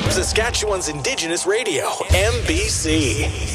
Saskatchewan's Indigenous radio, MBC.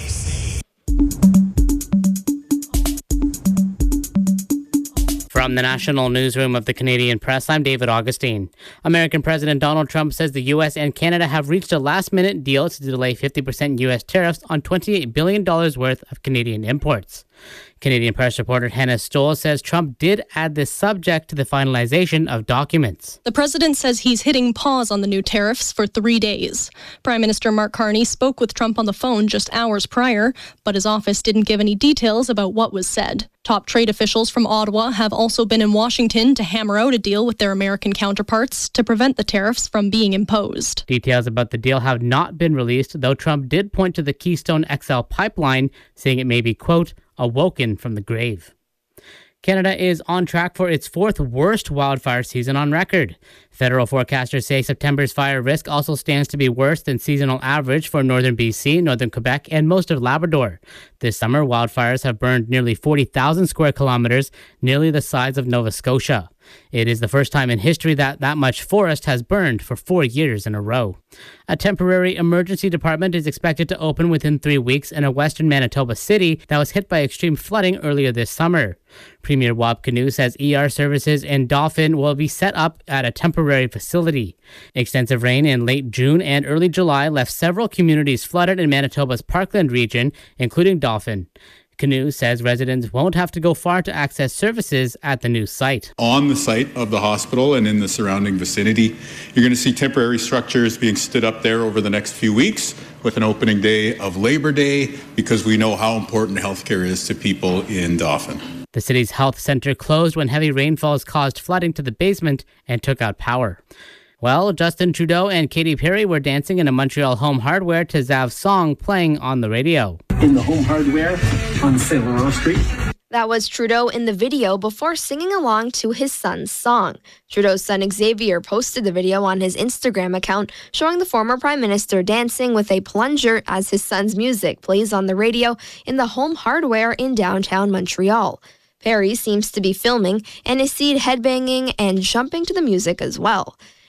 From the National Newsroom of the Canadian Press, I'm David Augustine. American President Donald Trump says the U.S. and Canada have reached a last-minute deal to delay 50% U.S. tariffs on $28 billion worth of Canadian imports. Canadian Press reporter Hannah Stoll says Trump did add this subject to the finalization of documents. The president says he's hitting pause on the new tariffs for 3 days. Prime Minister Mark Carney spoke with Trump on the phone just hours prior, but his office didn't give any details about what was said. Top trade officials from Ottawa have also been in Washington to hammer out a deal with their American counterparts to prevent the tariffs from being imposed. Details about the deal have not been released, though Trump did point to the Keystone XL pipeline, saying it may be, quote, awoken from the grave. Canada is on track for its fourth worst wildfire season on record. Federal forecasters say September's fire risk also stands to be worse than seasonal average for northern BC, northern Quebec, and most of Labrador. This summer, wildfires have burned nearly 40,000 square kilometers, nearly the size of Nova Scotia. It is the first time in history that much forest has burned for 4 years in a row. A temporary emergency department is expected to open within 3 weeks in a western Manitoba city that was hit by extreme flooding earlier this summer. Premier Wab Kinew says ER services in Dauphin will be set up at a temporary facility. Extensive rain in late June and early July left several communities flooded in Manitoba's Parkland region, including Dauphin. Kinew says residents won't have to go far to access services at the new site. On the site of the hospital and in the surrounding vicinity, you're going to see temporary structures being stood up there over the next few weeks with an opening day of Labor Day, because we know how important healthcare is to people in Dauphin. The city's health center closed when heavy rainfalls caused flooding to the basement and took out power. Well, Justin Trudeau and Katy Perry were dancing in a Montreal Home Hardware to Zav's song playing on the radio. In the Home Hardware on St. Laurent Street. That was Trudeau in the video before singing along to his son's song. Trudeau's son Xavier posted the video on his Instagram account, showing the former Prime Minister dancing with a plunger as his son's music plays on the radio in the Home Hardware in downtown Montreal. Perry seems to be filming and is seen headbanging and jumping to the music as well.